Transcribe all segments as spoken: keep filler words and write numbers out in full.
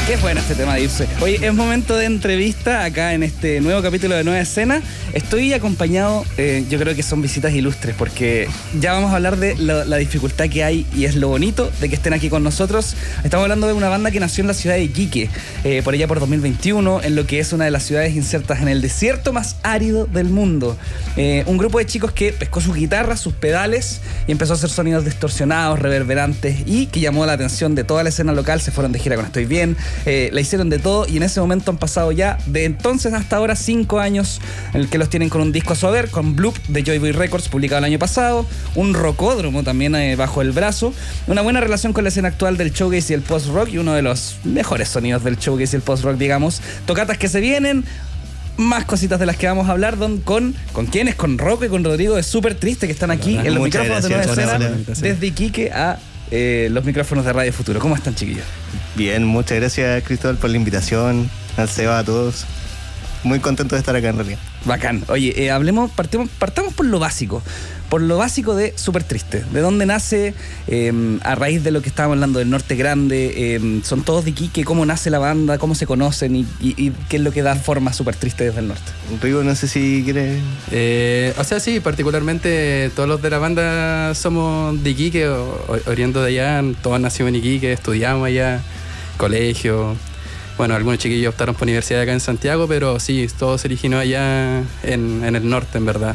Qué bueno este tema de irse. Oye, es momento de entrevista acá en este nuevo capítulo de Nueva Escena. Estoy acompañado, eh, yo creo que son visitas ilustres, porque ya vamos a hablar de la, la dificultad que hay y es lo bonito de que estén aquí con nosotros. Estamos hablando de una banda que nació en la ciudad de Iquique, eh, por allá por dos mil veintiuno, en lo que es una de las ciudades insertas en el desierto más árido del mundo. Eh, un grupo de chicos que pescó sus guitarras, sus pedales y empezó a hacer sonidos distorsionados, reverberantes y que llamó la atención de toda la escena local. Se fueron de gira con Estoy Bien, eh, la hicieron de todo y en ese momento han pasado ya de entonces hasta ahora cinco años en el que los tienen con un disco a su haber, con Bloop de Joy Boy Records publicado el año pasado, un rocódromo también eh, bajo el brazo, una buena relación con la escena actual del showgaze y el post-rock y uno de los mejores sonidos del showgaze y el post-rock, digamos, tocatas que se vienen, más cositas de las que vamos a hablar, don, con, ¿con quiénes? Con Rocco y con Rodrigo de Súper Triste, que están aquí en los Muchas micrófonos gracias, de Nueva Escena, hola, hola. desde Iquique a eh, los micrófonos de Radio Futuro. ¿Cómo están, chiquillos? Bien, muchas gracias, Cristóbal, por la invitación, al Seba, a todos. Muy contento de estar acá en realidad. Bacán. Oye, eh, hablemos, partimos, partamos por lo básico. Por lo básico de Súper Triste. ¿De dónde nace? Eh, a raíz de lo que estábamos hablando del Norte Grande. Eh, son todos de Iquique. ¿Cómo nace la banda? ¿Cómo se conocen? Y, y, y qué es lo que da forma a Súper Triste desde el norte? Rigo, no sé si quieres... Eh, o sea, sí, particularmente todos los de la banda somos de Iquique, o, o, oriendo de allá. Todos nacimos en Iquique, estudiamos allá, colegio. Bueno, algunos chiquillos optaron por universidad acá en Santiago, pero sí, todo se originó allá en, en el norte, en verdad.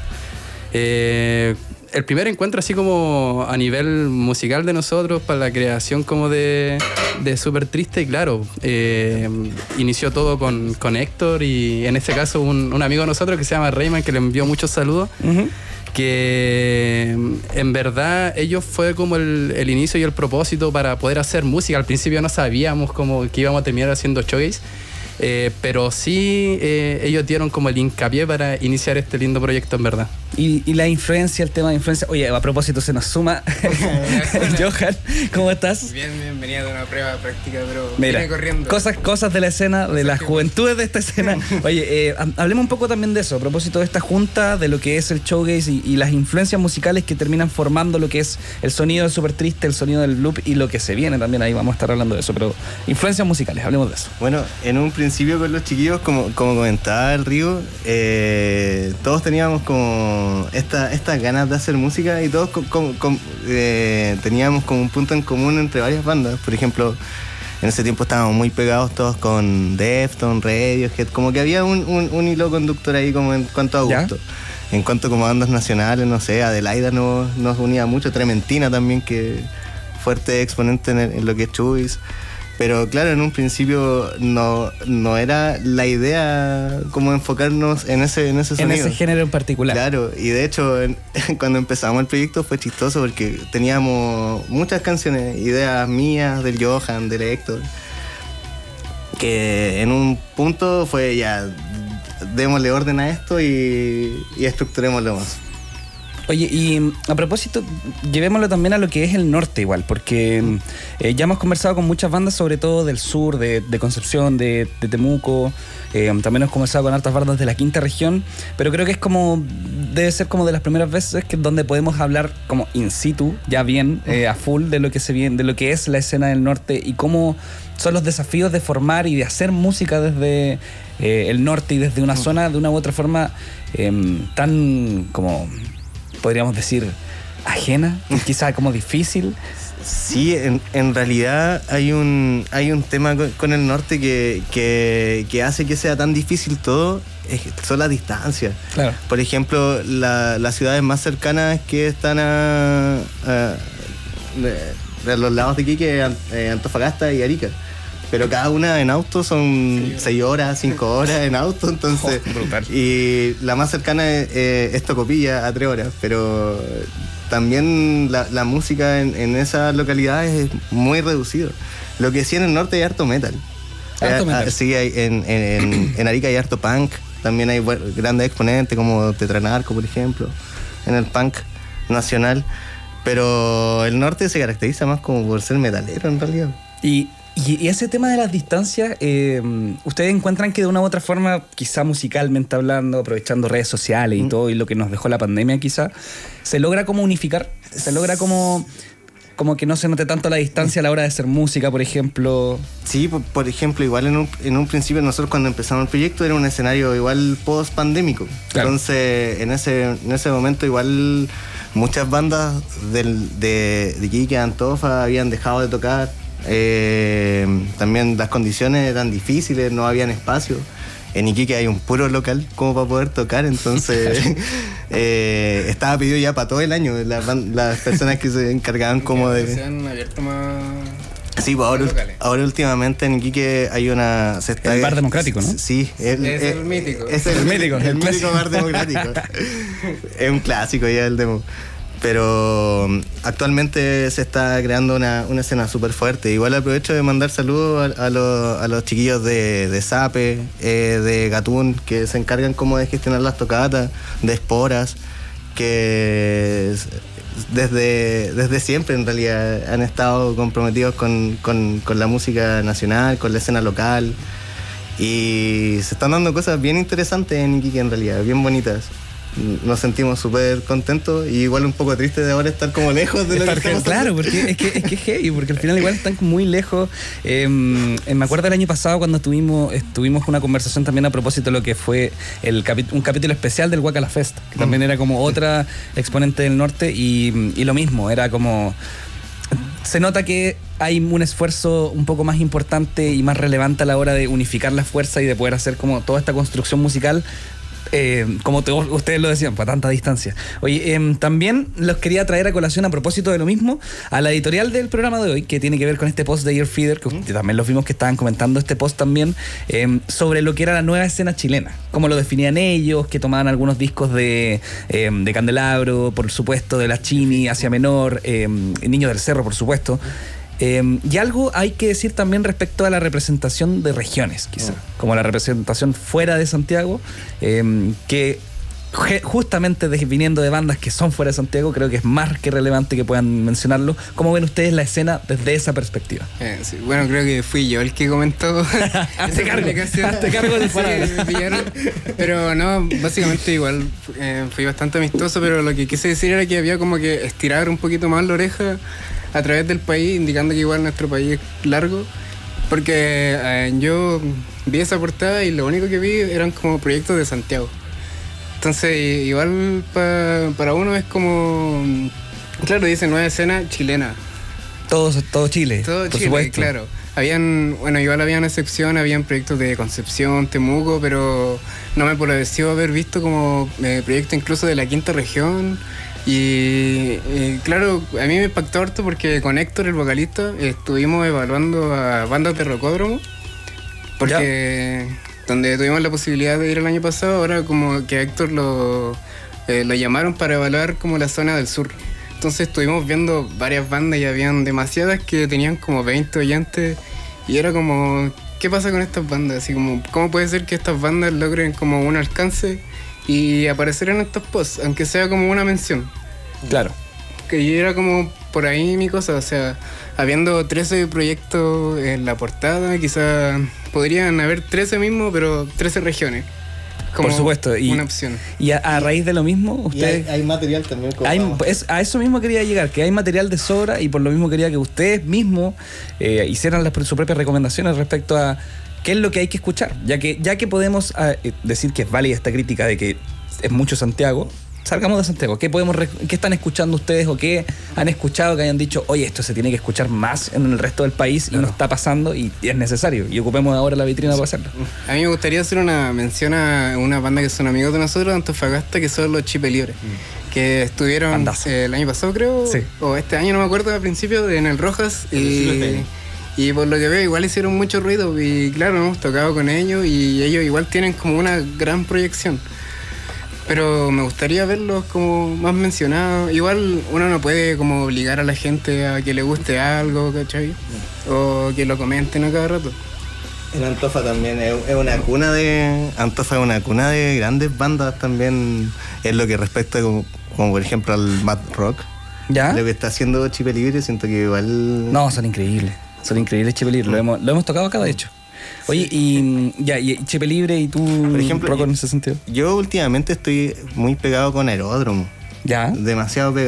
Eh, el primer encuentro así como a nivel musical de nosotros para la creación como de, de Súper Triste, y claro, eh, inició todo con, con Héctor y en este caso un, un amigo de nosotros que se llama Rayman, que le envió muchos saludos. Uh-huh. Que en verdad ellos fue como el, el inicio y el propósito para poder hacer música. Al principio no sabíamos cómo que íbamos a terminar haciendo showgaze, eh, pero sí eh, ellos dieron como el hincapié para iniciar este lindo proyecto en verdad. Y, y la influencia, el tema de influencia. Oye, a propósito se nos suma Johan, ¿cómo estás? Bien, bien, venía de una prueba práctica, pero Mira, viene corriendo. Cosas, cosas de la escena, de las juventudes de esta escena. Oye, eh, hablemos un poco también de eso, a propósito de esta junta, de lo que es el showgaze y, y las influencias musicales que terminan formando lo que es el sonido de Súper Triste, el sonido del Bloop y lo que se viene también. Ahí vamos a estar hablando de eso, pero influencias musicales, hablemos de eso. Bueno, en un principio con los chiquillos, como, como comentaba el Rigo, eh, todos teníamos como Esta, estas ganas de hacer música y todos con, con, con, eh, teníamos como un punto en común entre varias bandas. Por ejemplo, en ese tiempo estábamos muy pegados todos con Deftones, Radiohead, como que había un, un, un hilo conductor ahí como en cuanto a gusto. ¿Ya? En cuanto como bandas nacionales, no sé, Adelaida nos, nos unía mucho, Trementina también, que fuerte exponente en, el, en lo que es Chubis. Pero claro, en un principio no, no era la idea como enfocarnos en ese, en ese sonido. En ese género en particular. Claro, y de hecho en, cuando empezamos el proyecto fue chistoso porque teníamos muchas canciones, ideas mías, del Johan, del Héctor, que en un punto fue ya, démosle orden a esto y, y estructurémoslo más. Oye, y a propósito, llevémoslo también a lo que es el norte igual, porque eh, ya hemos conversado con muchas bandas, sobre todo del sur, de, de Concepción, de, de Temuco, eh, también hemos conversado con hartas bandas de la quinta región, pero creo que es como, debe ser como de las primeras veces que donde podemos hablar como in situ, ya bien, eh, a full de lo que se viene, de lo que es la escena del norte y cómo son los desafíos de formar y de hacer música desde eh, el norte y desde una zona de una u otra forma eh, tan como... podríamos decir, ajena, quizá como difícil. Sí, en, en realidad hay un hay un tema con, con el norte que, que, que hace que sea tan difícil todo, es, son las distancias. Claro. Por ejemplo, la, las ciudades más cercanas que están a, a, a, a los lados de Iquique, eh, Antofagasta y Arica. Pero cada una en auto son seis horas, cinco horas en auto, entonces... Oh, brutal. Y la más cercana es, eh, es Tocopilla, a tres horas, pero también la, la música en, en esas localidades es muy reducido. Lo que sí en el norte hay harto metal. Harto eh, metal. Sí, hay, en, en, en Arica hay harto punk, también hay grandes exponentes como Tetranarco, por ejemplo, en el punk nacional. Pero el norte se caracteriza más como por ser metalero en realidad. Y... Y ese tema de las distancias, eh, ¿ustedes encuentran que de una u otra forma, quizá musicalmente hablando, aprovechando redes sociales y mm. todo, y lo que nos dejó la pandemia quizá, se logra como unificar? ¿Se logra como como que no se note tanto la distancia a la hora de hacer música, por ejemplo. Sí, por, por ejemplo, igual en un, en un principio nosotros cuando empezamos el proyecto era un escenario igual post-pandémico. Claro. Entonces, en ese, en ese momento igual muchas bandas del, de, de Iquique, Antofa habían dejado de tocar. Eh, también las condiciones eran difíciles, no habían espacio. En Iquique hay un puro local como para poder tocar, entonces eh, estaba pedido ya para todo el año. Las, las personas que se encargaban como de... Se han abierto más... Sí, pues ahora, ahora últimamente en Iquique hay una... Se está, el bar democrático, ¿no? Sí. El, es el, el mítico. Es el, el mítico. El, el mítico bar democrático. Es un clásico ya el demo. Pero actualmente se está creando una, una escena súper fuerte. Igual aprovecho de mandar saludos a, a, los, a los chiquillos de, de Sape, eh, de Gatún, que se encargan como de gestionar las tocatas, de Esporas, que desde, desde siempre en realidad han estado comprometidos con, con, con la música nacional, con la escena local. Y se están dando cosas bien interesantes en Iquique en realidad, bien bonitas. Nos sentimos súper contentos y igual un poco tristes de ahora estar como lejos de lo Estar, que estamos claro, porque es que es que es heavy, porque al final igual están muy lejos. Eh, me acuerdo el año pasado cuando tuvimos, tuvimos una conversación también a propósito de lo que fue el capi- un capítulo especial del Guacala Fest, que también era como otra exponente del norte y, y lo mismo, era como... Se nota que hay un esfuerzo un poco más importante y más relevante a la hora de unificar la fuerza y de poder hacer como toda esta construcción musical. Eh, como te, ustedes lo decían, para tanta distancia. Oye, eh, también los quería traer a colación a propósito de lo mismo a la editorial del programa de hoy, que tiene que ver con este post de Earfeeder, que uh-huh. también los vimos que estaban comentando este post también, eh, sobre lo que era la nueva escena chilena, cómo lo definían ellos, que tomaban algunos discos de, eh, de Candelabro, por supuesto, de La Chini, Asia Menor, eh, Niños del Cerro, por supuesto. Eh, y algo hay que decir también respecto a la representación de regiones, quizá, oh. como la representación fuera de Santiago, eh, que justamente de, viniendo de bandas que son fuera de Santiago, creo que es más que relevante que puedan mencionarlo. ¿Cómo ven ustedes la escena desde esa perspectiva? Eh, sí, bueno, creo que fui yo el que comentó Hazte cargo, hazte cargo de sí, pero no, básicamente igual eh, fui bastante amistoso, pero lo que quise decir era que había como que estirar un poquito más la oreja a través del país, indicando que igual nuestro país es largo, porque eh, yo vi esa portada y lo único que vi eran como proyectos de Santiago. Entonces igual pa, para uno es como, claro, dice nueva escena chilena. Todos, todo Chile, todo por Chile, supuesto. Claro. Habían, bueno, igual habían excepciones, habían proyectos de Concepción, Temuco, pero no me pareció haber visto como eh, proyectos incluso de la quinta región. Y, y claro, a mí me impactó harto porque con Héctor, el vocalista, estuvimos evaluando a bandas de rocódromo, porque ya. Donde tuvimos la posibilidad de ir el año pasado, ahora como que a Héctor lo, eh, lo llamaron para evaluar como la zona del sur. Entonces estuvimos viendo varias bandas y habían demasiadas que tenían como veinte oyentes y era como, ¿qué pasa con estas bandas? Así como, ¿cómo puede ser que estas bandas logren como un alcance y aparecer en estos posts, aunque sea como una mención? Claro. Que era como por ahí mi cosa, o sea, habiendo trece proyectos en la portada, quizás podrían haber trece mismos, pero trece regiones. Como por supuesto, y, una opción. Y a, a raíz de lo mismo, ustedes... Hay, hay material también. Hay, es, a eso mismo quería llegar, que hay material de sobra y por lo mismo quería que ustedes mismos eh, hicieran las, sus propias recomendaciones respecto a qué es lo que hay que escuchar, ya que, ya que podemos eh, decir que es válida esta crítica de que es mucho Santiago. Salgamos de Santiago. ¿Qué podemos, qué están escuchando ustedes o qué han escuchado que hayan dicho, oye, esto se tiene que escuchar más en el resto del país claro. y no está pasando y, y es necesario? Y ocupemos ahora la vitrina sí. para hacerlo. A mí me gustaría hacer una mención a una banda que son amigos de nosotros de Antofagasta, que son los Chipe Libres, mm. que estuvieron eh, el año pasado, creo, sí. o este año, no me acuerdo, al principio, en el Rojas. Y, y por lo que veo, igual hicieron mucho ruido y claro, hemos tocado con ellos y ellos igual tienen como una gran proyección. Pero me gustaría verlos como más mencionados. Igual uno no puede como obligar a la gente a que le guste algo, ¿cachai? O que lo comenten a cada rato. En Antofa también es, es una cuna de... Antofa es una cuna de grandes bandas también en lo que respecta como, como por ejemplo al Mad Rock. ¿Ya? Lo que está haciendo Chipe Libre siento que igual... No, son increíbles. Son increíbles Chipe Libre. Lo hemos, lo hemos tocado acá, de hecho. Oye, y ya, y Chipe Libre y tú, por ejemplo, Rocco, en ese sentido. Yo últimamente estoy muy pegado con Aeródromo. Ya. Demasiado pegado.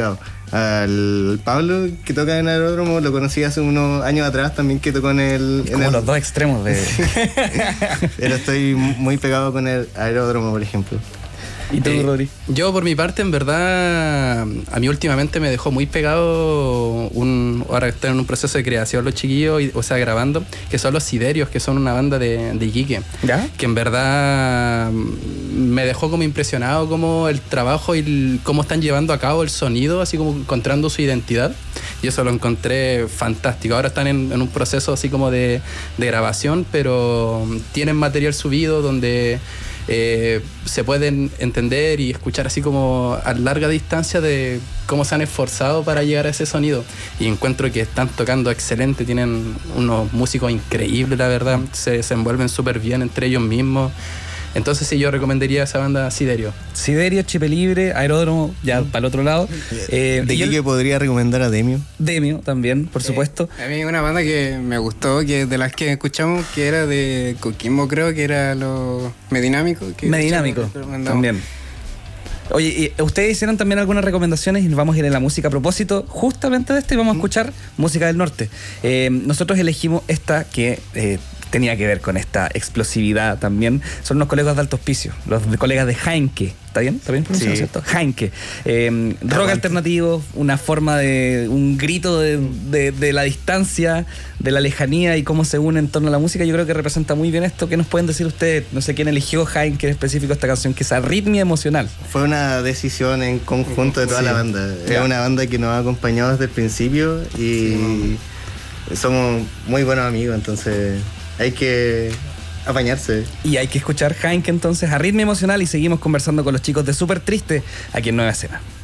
al Pablo, que toca en Aeródromo, lo conocí hace unos años atrás también, que tocó en el... Es en como el- los dos extremos de... Pero estoy muy pegado con el Aeródromo, por ejemplo. ¿Y tú, Eh, Rodri? Yo, por mi parte, en verdad, a mí últimamente me dejó muy pegado un, ahora que están en un proceso de creación los chiquillos, y- o sea, grabando, que son los Siderios, que son una banda de, de Iquique. ¿Ya? Que en verdad me dejó como impresionado como el trabajo y el- cómo están llevando a cabo el sonido, así como encontrando su identidad. Y eso lo encontré fantástico. Ahora están en, en un proceso así como de, de grabación, pero tienen material subido donde eh, se pueden entender y escuchar así como a larga distancia de cómo se han esforzado para llegar a ese sonido. Y encuentro que están tocando excelente, tienen unos músicos increíbles, la verdad. Se, se envuelven súper bien entre ellos mismos. Entonces sí, yo recomendaría esa banda Siderio. Siderio, Chipe Libre, Aeródromo, ya para el otro lado. Eh, De y aquí yo- que podría recomendar a Demio. Demio también, por supuesto. A mí una banda que me gustó, que de las que escuchamos, que era de Coquimbo, creo que era los Medinámico. que Medinámico, escuchamos, recomendamos. también. Oye, y ustedes hicieron también algunas recomendaciones y nos vamos a ir en la música a propósito justamente de esto y vamos a escuchar música del norte. Eh, nosotros elegimos esta que eh, tenía que ver con esta explosividad también. Son unos colegas de Alto Hospicio, los de- colegas de Heinke. ¿Está bien? ¿Está bien pronunciado, Sí. cierto? Heinke. Eh, rock Aguante. alternativo, una forma de... un grito de, de- de la distancia, de la lejanía y cómo se une en torno a la música. Yo creo que representa muy bien esto. ¿Qué nos pueden decir ustedes? No sé quién eligió Heinke en específico esta canción, que es arritmia emocional. Fue una decisión en conjunto de toda Sí. la banda. Ya. Es una banda que nos ha acompañado desde el principio y somos muy buenos amigos, entonces hay que apañarse. Y hay que escuchar Heinke entonces, Arritmia Emocional, y seguimos conversando con los chicos de Súper Triste aquí en Nueva Escena.